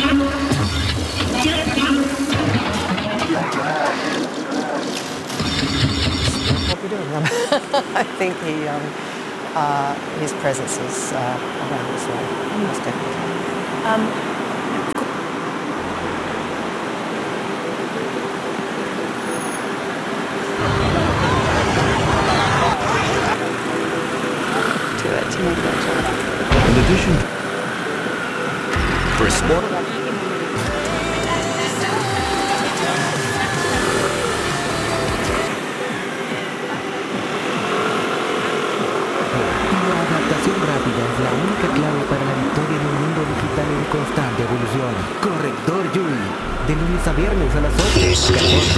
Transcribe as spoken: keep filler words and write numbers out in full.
What we doing? Um, I think he, um, uh, his presence is uh, around this way. Most definitely. Um, to it to make that job. In addition, for a sport. La adaptación rápida es la única clave para la victoria en un mundo digital en constante evolución. Corrector Yui, de lunes a viernes a las ocho.